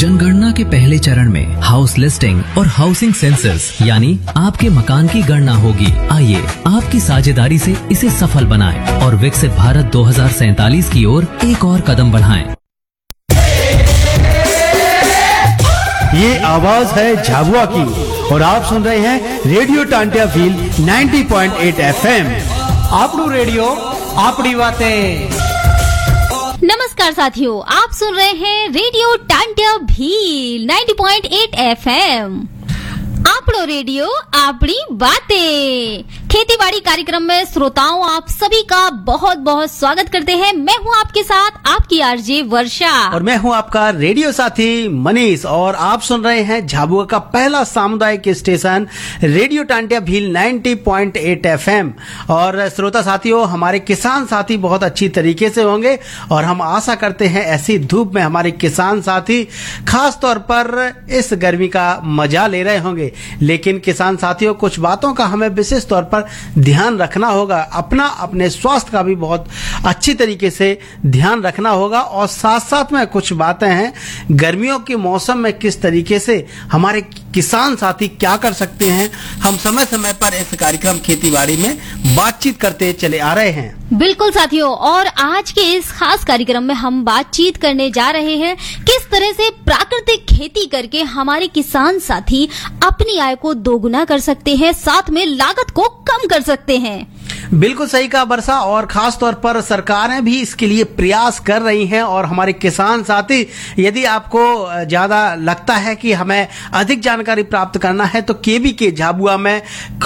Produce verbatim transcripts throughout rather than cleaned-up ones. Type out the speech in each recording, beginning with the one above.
जनगणना के पहले चरण में हाउस लिस्टिंग और हाउसिंग सेंसस यानी आपके मकान की गणना होगी। आइए आपकी साझेदारी से इसे सफल बनाएं और विकसित भारत दो हज़ार सैंतालीस की ओर एक और कदम बढ़ाएं। ये आवाज है झाबुआ की और आप सुन रहे हैं रेडियो टांटिया फील नब्बे पॉइंट आठ एफएम। आपनू रेडियो आपड़ी बातें। नमस्कार साथियों, आप सुन रहे हैं रेडियो टांटिया भील नब्बे पॉइंट आठ एफएम। आपड़ो रेडियो आपड़ी बातें। खेती बाड़ी कार्यक्रम में श्रोताओं आप सभी का बहुत बहुत स्वागत करते हैं। मैं हूं आपके साथ आपकी आरजे वर्षा और मैं हूं आपका रेडियो साथी मनीष और आप सुन रहे हैं झाबुआ का पहला सामुदायिक स्टेशन रेडियो टांटिया भील नब्बे पॉइंट आठ एफएम। और श्रोता साथियों, हमारे किसान साथी बहुत अच्छी तरीके से होंगे और हम आशा करते हैं ऐसी धूप में हमारे किसान साथी खास तौर पर इस गर्मी का मजा ले रहे होंगे। लेकिन किसान साथियों, कुछ बातों का हमें विशेष तौर पर ध्यान रखना होगा। अपना अपने स्वास्थ्य का भी बहुत अच्छी तरीके से ध्यान रखना होगा और साथ साथ में कुछ बातें हैं गर्मियों के मौसम में किस तरीके से हमारे किसान साथी क्या कर सकते हैं, हम समय समय पर इस कार्यक्रम खेती बाड़ी में बातचीत करते चले आ रहे हैं। बिल्कुल साथियों, और आज के इस खास कार्यक्रम में हम बातचीत करने जा रहे हैं किस तरह से प्राकृतिक खेती करके हमारे किसान साथी अपनी आय को दोगुना कर सकते हैं, साथ में लागत को कम कर सकते हैं। बिल्कुल सही कहा वर्षा, और खास तौर पर सरकारें भी इसके लिए प्रयास कर रही हैं। और हमारे किसान साथी, यदि आपको ज्यादा लगता है कि हमें अधिक जानकारी प्राप्त करना है तो केवी के झाबुआ में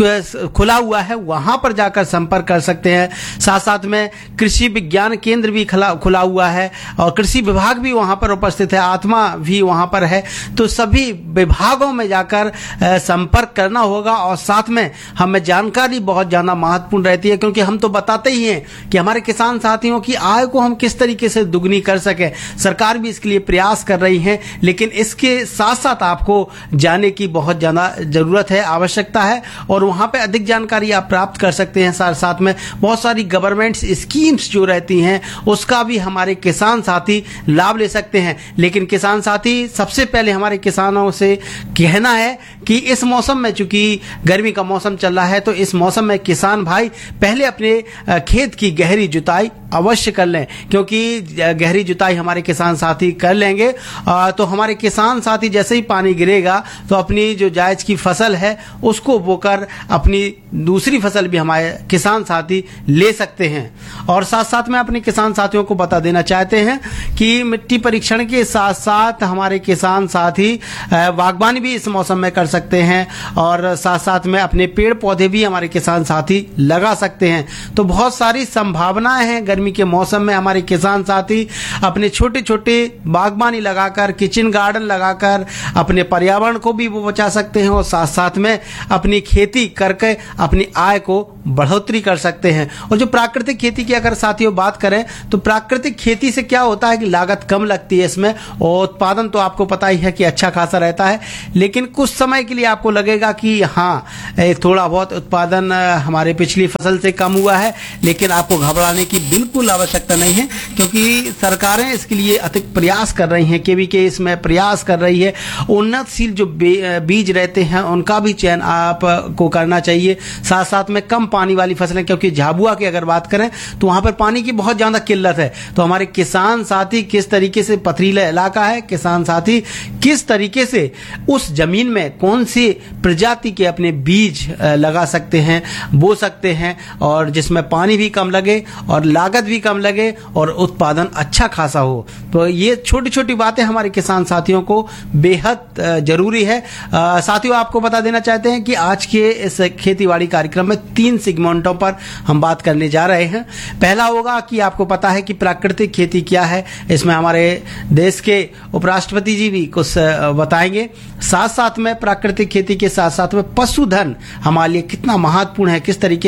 खुला हुआ है, वहां पर जाकर संपर्क कर सकते हैं। साथ साथ में कृषि विज्ञान केंद्र भी खुला हुआ है और कृषि विभाग भी वहां पर उपस्थित है, आत्मा भी वहां पर है। तो सभी विभागों में जाकर संपर्क करना होगा और साथ में हमें जानकारी बहुत ज्यादा महत्वपूर्ण रहती है, क्योंकि हम तो बताते ही हैं कि हमारे किसान साथियों की आय को हम किस तरीके से दुगनी कर सके। सरकार भी इसके लिए प्रयास कर रही है, लेकिन इसके साथ साथ आपको जाने की बहुत ज्यादा जरूरत है, आवश्यकता है और वहां पे अधिक जानकारी आप प्राप्त कर सकते हैं। साथ साथ में बहुत सारी गवर्नमेंट स्कीम्स जो रहती हैं उसका भी हमारे किसान साथी लाभ ले सकते हैं। लेकिन किसान साथी, सबसे पहले हमारे किसानों से कहना है कि इस मौसम में, चूंकि गर्मी का मौसम चल रहा है, तो इस मौसम में किसान भाई पहले अपने खेत की गहरी जुताई अवश्य कर लें, क्योंकि गहरी जुताई हमारे किसान साथी कर लेंगे तो हमारे किसान साथी जैसे ही पानी गिरेगा तो अपनी जो जायज की फसल है उसको बोकर अपनी दूसरी फसल भी हमारे किसान साथी ले सकते हैं। और साथ साथ में अपने किसान साथियों को बता देना चाहते हैं कि मिट्टी परीक्षण के साथ साथ हमारे किसान साथी बागवानी भी इस मौसम में कर सकते हैं और साथ साथ में अपने पेड़ पौधे भी हमारे किसान साथी लगा सकते हैं। तो बहुत सारी संभावनाएं हैं गर्मी के मौसम में। हमारे किसान साथी अपने छोटे छोटे बागबानी लगाकर, किचन गार्डन लगाकर अपने पर्यावरण को भी वो बचा सकते हैं और साथ साथ में अपनी खेती करके अपनी आय को बढ़ोतरी कर सकते हैं। और जो प्राकृतिक खेती की अगर साथियों बात करें तो प्राकृतिक खेती से क्या होता है कि लागत कम लगती है इसमें और उत्पादन तो आपको पता ही है कि अच्छा खासा रहता है। लेकिन कुछ समय के लिए आपको लगेगा कि हाँ, थोड़ा बहुत उत्पादन हमारे पिछली फसल से कम हुआ है, लेकिन आपको घबराने की बिल्कुल आवश्यकता नहीं है, क्योंकि सरकारें इसके लिए अधिक प्रयास कर रही हैं। केवी के इसमें प्रयास कर रही है। उन्नतशील जो बीज रहते हैं उनका भी चयन आपको करना चाहिए। साथ साथ में कम पानी वाली फसलें, क्योंकि झाबुआ की अगर बात करें तो वहां पर पानी की बहुत ज्यादा किल्लत है। तो हमारे किसान साथी किस तरीके से, पथरीला इलाका है, किसान साथी किस तरीके से उस जमीन में कौन सी प्रजाति के अपने बीज लगा सकते हैं, बो सकते हैं और जिसमें पानी भी कम लगे और लागत भी कम लगे और उत्पादन अच्छा खासा हो। तो ये छोटी छोटी बातें हमारे किसान साथियों को बेहद जरूरी है। साथियों, आपको बता देना चाहते हैं कि आज के इस खेतीबाड़ी कार्यक्रम में तीन सेगमेंटों पर हम बात करने जा रहे हैं। पहला होगा कि आपको पता है कि प्राकृतिक खेती क्या है, इसमें हमारे देश के उपराष्ट्रपति जी भी कुछ बताएंगे। साथ साथ में प्राकृतिक खेती के साथ साथ में पशुधन हमारे लिए कितना महत्वपूर्ण है, किस तरीके से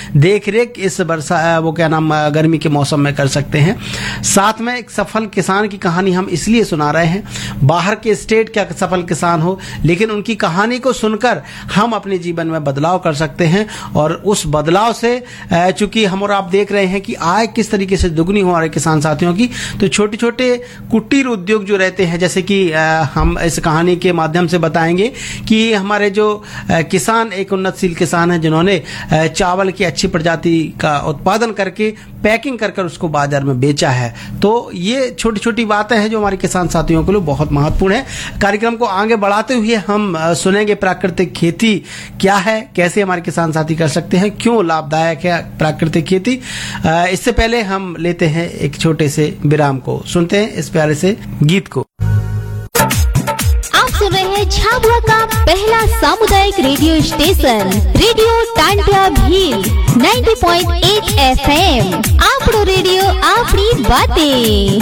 देख रेख इस वर्षा वो क्या नाम गर्मी के मौसम में कर सकते हैं। साथ में एक सफल किसान की कहानी हम इसलिए सुना रहे हैं, बाहर के स्टेट क्या सफल किसान हो, लेकिन उनकी कहानी को सुनकर हम अपने जीवन में बदलाव कर सकते हैं। और उस बदलाव से चूंकि हम और आप देख रहे हैं कि आय किस तरीके से दुगनी हो हमारे किसान साथियों की, तो छोटे छोटे कुटीर उद्योग जो रहते हैं, जैसे कि हम इस कहानी के माध्यम से बताएंगे कि हमारे जो किसान एक उन्नतशील किसान है जिन्होंने चावल की अच्छी प्रजाति का उत्पादन करके पैकिंग कर कर उसको बाजार में बेचा है। तो ये छोटी छोटी बातें हैं जो हमारे किसान साथियों के लिए बहुत महत्वपूर्ण है। कार्यक्रम को आगे बढ़ाते हुए हम सुनेंगे प्राकृतिक खेती क्या है, कैसे हमारे किसान साथी कर सकते हैं, क्यों लाभदायक है प्राकृतिक खेती। इससे पहले हम लेते हैं एक छोटे से विराम को, सुनते हैं इस प्यारे से गीत को। आप सुन रहे हैं झाबुआ का पहला सामुदायिक radio station radio Tantia Bhil नब्बे पॉइंट आठ एफ एम। आपड़ो रेडियो आपड़ी बातें।